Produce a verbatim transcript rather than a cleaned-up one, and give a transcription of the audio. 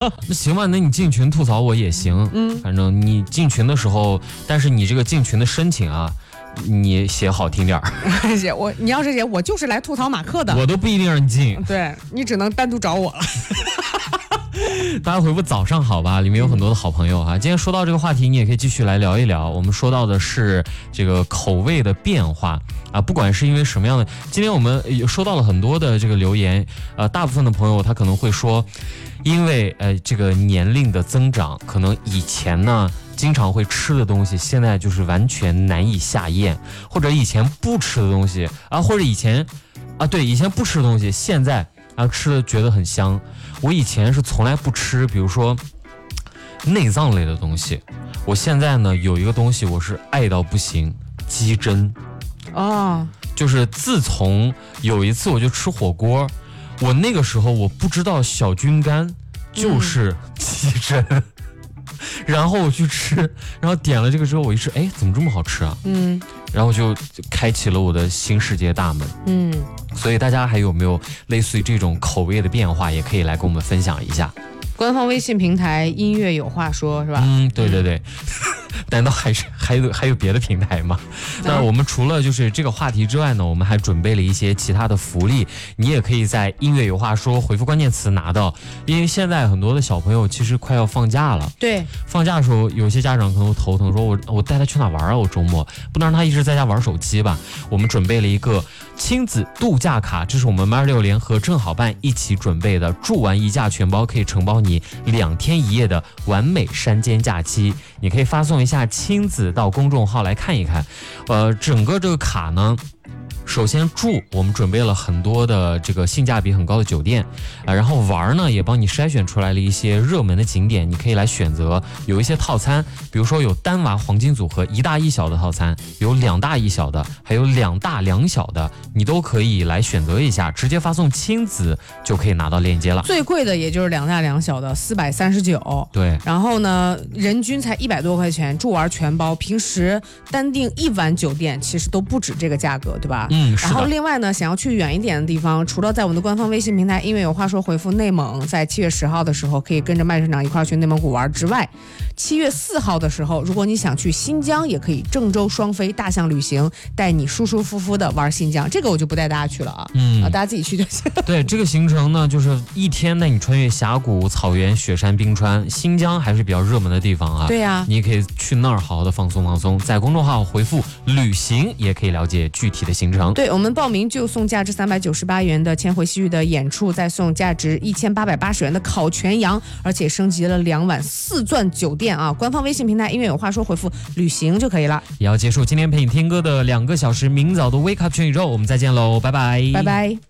那行吧，那你进群吐槽我也行。嗯，反正你进群的时候，但是你这个进群的申请啊，你写好听点儿。 写我，你要是写我就是来吐槽马克的， 我都不一定让你进。 对你只能单独找我了。 大家回复早上好吧，里面有很多的好朋友啊。今天说到这个话题，你也可以继续来聊一聊。我们说到的是这个口味的变化啊，不管是因为什么样的，今天我们收到了很多的这个留言，呃，大部分的朋友他可能会说，因为呃这个年龄的增长，可能以前呢经常会吃的东西，现在就是完全难以下咽，或者以前不吃的东西啊，或者以前啊对以前不吃的东西，现在啊吃的觉得很香。我以前是从来不吃，比如说内脏类的东西，我现在呢有一个东西我是爱到不行，鸡胗。 哦， 就是自从有一次我就吃火锅，我那个时候我不知道小菌干就是鸡胗。嗯然后我去吃，然后点了这个之后，我一吃，哎，怎么这么好吃啊？嗯，然后就开启了我的新世界大门。嗯，所以大家还有没有类似于这种口味的变化，也可以来跟我们分享一下。 官方微信平台音乐有话说是吧？ 嗯，对对对。难道还是还有还有别的平台吗？那我们除了就是这个话题之外呢，我们还准备了一些其他的福利，你也可以在音乐有话说回复关键词拿到。因为现在很多的小朋友其实快要放假了， 对， 放假的时候有些家长可能会头疼，说我我带他去哪玩啊？我周末不能让他一直在家玩手机吧？我们准备了一个亲子度假卡，这是我们 M 二六联合正好办一起准备的，住完一价全包，可以承包你两天一夜的完美山间假期。你可以发送一下亲子到公众号来看一看。呃，整个这个卡呢，首先住我们准备了很多的这个性价比很高的酒店啊、呃，然后玩呢也帮你筛选出来了一些热门的景点，你可以来选择。有一些套餐，比如说有单娃黄金组合一大一小的套餐，有两大一小的，还有两大两小的，你都可以来选择一下，直接发送亲子就可以拿到链接了。 最贵的也就是两大两小的四百三十九， 对， 然后呢人均才一百多块钱，住玩全包，平时单订一晚酒店其实都不止这个价格，对吧？ 嗯， 然后另外呢，想要去远一点的地方，除了在我们的官方微信平台因为有话说回复内蒙，在七月十号的时候可以跟着麦社长一块去内蒙古玩之外，七月四号的时候，如果你想去新疆，也可以郑州双飞大象旅行，带你舒舒服服的玩新疆。这个我就不带大家去了啊，嗯啊，大家自己去就行。 对，这个行程呢，就是一天带你穿越峡谷、草原、雪山、冰川，新疆还是比较热门的地方啊。 对呀、啊， 你也可以去那儿好好的放松放松。在公众号回复旅行，也可以了解具体的行程。 对，我们报名就送价值三百九十八元的千回西域的演出，再送价值一千八百八十元的烤全羊，而且升级了两晚四钻酒店啊！官方微信平台音乐有话说回复旅行就可以了。 也要结束今天陪你听歌的两个小时，明早的 Wake Up 全宇宙，我们再见喽，拜拜， 拜拜。